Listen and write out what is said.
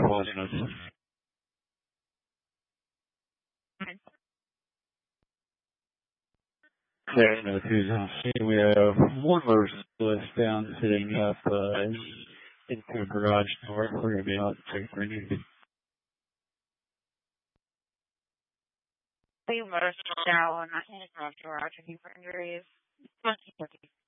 watching us. Yeah, no, Tuesday. We have one more list down sitting up into a garage door. We're going to be out to check for you. We motorcycle down in the garage door checking for injuries.